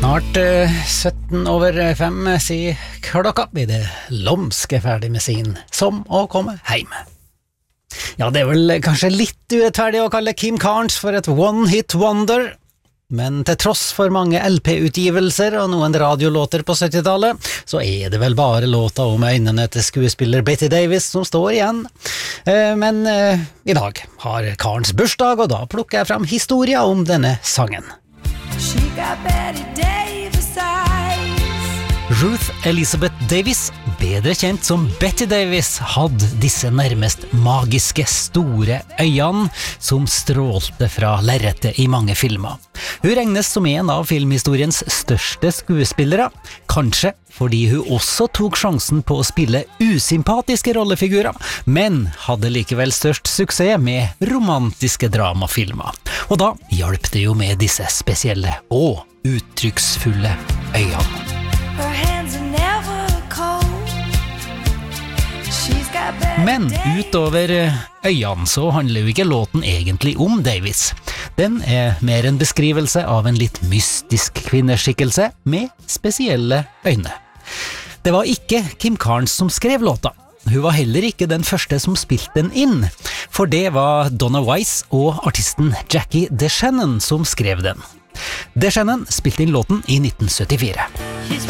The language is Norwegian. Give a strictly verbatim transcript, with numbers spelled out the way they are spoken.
Snart eh, sytten over fem sier klokka blir det Lomsk er ferdig med sin Som å komme heim. Ja, det er vel kanskje litt urettferdig å kalle Kim Carnes for et one-hit wonder, men til tross for mange L P-utgivelser og noen radiolåter på syttitallet, så er det vel bare låta om øynene til skuespiller Betty Davis som står igjen. Eh, men eh, i dag har Carnes bursdag, og da plukker jeg fram historia om denne sangen. She got Betty Davis eyes. Ruth Elizabeth Davis, bedre kjent som Betty Davis, hadde disse nærmest magiske store øyene som strålte fra lerretet i mange filmer. Hun regnes som en av filmhistoriens største skuespillere, kanskje fordi hun også tok sjansen på å spille usympatiske rollefigurer, men hadde likevel størst suksess med romantiske dramafilmer. Og da hjalp det jo med disse spesielle og uttrykksfulle øyene. Her hands are never cold. She's got Betty Men Davis. utover øyene så handler jo ikke låten egentlig om Davis. Den er mer en beskrivelse av en litt mystisk kvinneskikkelse med spesielle øyne. Det var ikke Kim Carnes som skrev låta. Hun var heller ikke den første som spilte den inn, for det var Donna Weiss og artisten Jackie DeShannon som skrev den. DeShannon spilte inn låten i nitten syttifire. She's